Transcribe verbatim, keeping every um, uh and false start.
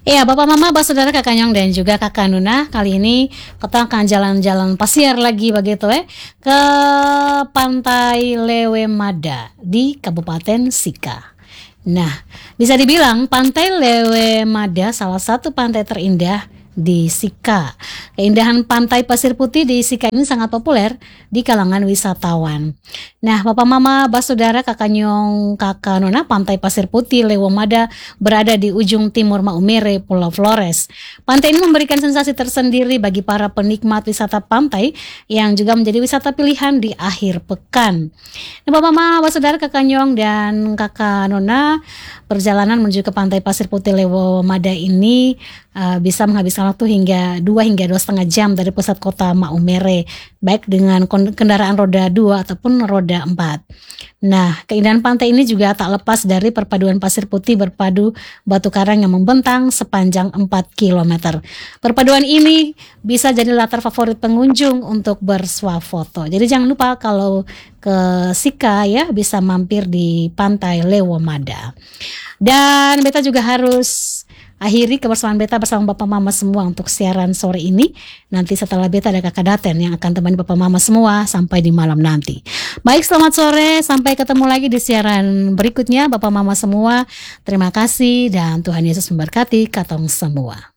Iya, Bapak Mama, Bapak Saudara, Kakak Nyong dan juga Kakak Nuna, kali ini kita akan jalan-jalan pasir lagi begitu ya ke Pantai Lewemada di Kabupaten Sika. Nah, bisa dibilang Pantai Lewemada salah satu pantai terindah di Sika. Keindahan pantai pasir putih di Sika ini sangat populer di kalangan wisatawan. Nah, Bapak Mama, Bapak Saudara, Kakak Nyong, Kakak Nona, Pantai Pasir Putih Lewemada berada di ujung timur Maumere, Pulau Flores. Pantai ini memberikan sensasi tersendiri bagi para penikmat wisata pantai yang juga menjadi wisata pilihan di akhir pekan. Nah, Bapak Mama, Bapak Saudara, Kakak Nyong dan Kakak Nona, perjalanan menuju ke Pantai Pasir Putih Lewemada ini uh, bisa menghabiskan waktu hingga dua hingga dua setengah jam dari pusat kota Maumere, baik dengan kendaraan roda dua ataupun roda empat. Nah, keindahan pantai ini juga tak lepas dari perpaduan pasir putih berpadu batu karang yang membentang sepanjang empat kilometer. Perpaduan ini bisa jadi latar favorit pengunjung untuk bersuah foto. Jadi jangan lupa kalau ke Sika ya, bisa mampir di Pantai Lewemada. Dan beta juga harus akhiri kebersamaan beta bersama Bapak Mama semua untuk siaran sore ini. Nanti setelah beta ada Kakak Daten yang akan temani Bapak Mama semua sampai di malam nanti. Baik, selamat sore, sampai ketemu lagi di siaran berikutnya Bapak Mama semua. Terima kasih dan Tuhan Yesus memberkati katong semua.